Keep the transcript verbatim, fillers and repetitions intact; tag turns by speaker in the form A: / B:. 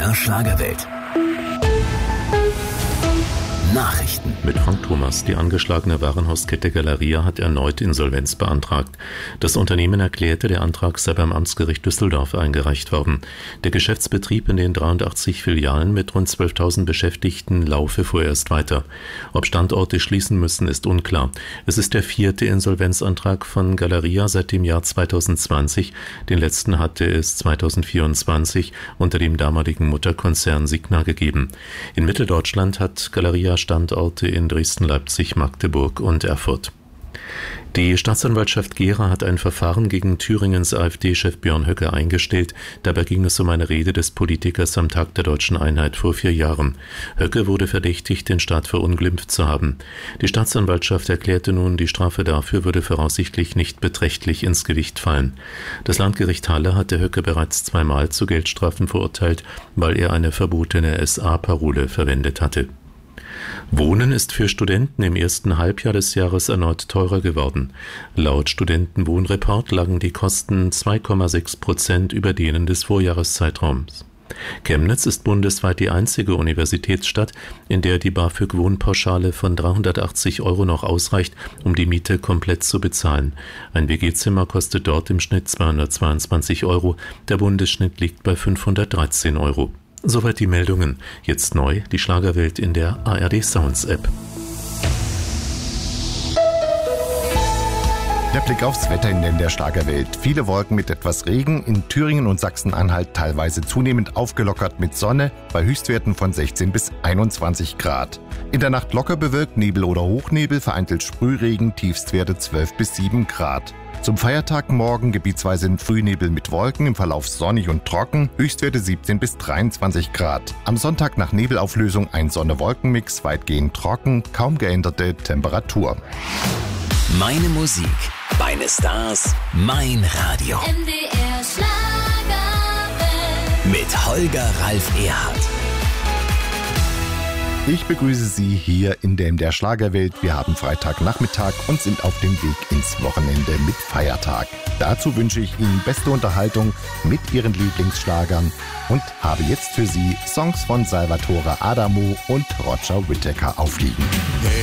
A: der Schlagerwelt. Nachrichten
B: mit Frank Thomas. Die angeschlagene Warenhauskette Galeria hat erneut Insolvenz beantragt. Das Unternehmen erklärte, der Antrag sei beim Amtsgericht Düsseldorf eingereicht worden. Der Geschäftsbetrieb in den dreiundachtzig Filialen mit rund zwölftausend Beschäftigten laufe vorerst weiter. Ob Standorte schließen müssen, ist unklar. Es ist der vierte Insolvenzantrag von Galeria seit dem Jahr zweitausendzwanzig. Den letzten hatte es zweitausendvierundzwanzig unter dem damaligen Mutterkonzern Signa gegeben. In Mitteldeutschland hat Galeria Standorte in Dresden, Leipzig, Magdeburg und Erfurt. Die Staatsanwaltschaft Gera hat ein Verfahren gegen Thüringens AfD-Chef Björn Höcke eingestellt. Dabei ging es um eine Rede des Politikers am Tag der Deutschen Einheit vor vier Jahren. Höcke wurde verdächtigt, den Staat verunglimpft zu haben. Die Staatsanwaltschaft erklärte nun, die Strafe dafür würde voraussichtlich nicht beträchtlich ins Gewicht fallen. Das Landgericht Halle hatte Höcke bereits zweimal zu Geldstrafen verurteilt, weil er eine verbotene S A-Parole verwendet hatte. Wohnen ist für Studenten im ersten Halbjahr des Jahres erneut teurer geworden. Laut Studentenwohnreport lagen die Kosten zwei Komma sechs Prozent über denen des Vorjahreszeitraums. Chemnitz ist bundesweit die einzige Universitätsstadt, in der die BAföG-Wohnpauschale von dreihundertachtzig Euro noch ausreicht, um die Miete komplett zu bezahlen. Ein W G-Zimmer kostet dort im Schnitt zweihundertzweiundzwanzig Euro, der Bundesschnitt liegt bei fünfhundertdreizehn Euro. Soweit die Meldungen. Jetzt neu die Schlagerwelt in der A R D Sounds App.
C: Der Blick aufs Wetter in der Schlagerwelt. Viele Wolken mit etwas Regen, in Thüringen und Sachsen-Anhalt teilweise zunehmend aufgelockert mit Sonne, bei Höchstwerten von sechzehn bis einundzwanzig Grad. In der Nacht locker bewölkt, Nebel oder Hochnebel, vereinzelt Sprühregen, Tiefstwerte zwölf bis sieben Grad. Zum Feiertag morgen gebietsweise in Frühnebel mit Wolken, im Verlauf sonnig und trocken, Höchstwerte siebzehn bis dreiundzwanzig Grad. Am Sonntag nach Nebelauflösung ein Sonne-Wolken-Mix, weitgehend trocken, kaum geänderte Temperatur.
A: Meine Musik, meine Stars, mein Radio.
D: M D R Schlagerwelt.
A: Mit Holger Ralf Erhardt.
C: Ich begrüße Sie hier in der M D R Schlagerwelt. Wir haben Freitagnachmittag und sind auf dem Weg ins Wochenende mit Feiertag. Dazu wünsche ich Ihnen beste Unterhaltung mit Ihren Lieblingsschlagern und habe jetzt für Sie Songs von Salvatore Adamo und Roger Whittaker aufliegen.